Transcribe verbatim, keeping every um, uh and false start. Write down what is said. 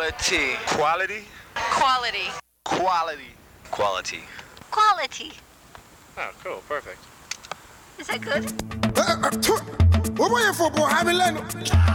Quality. Quality? Quality. Quality. Quality. Quality. Oh, cool. Perfect. Is that good? What were you for, boy? Have you learned?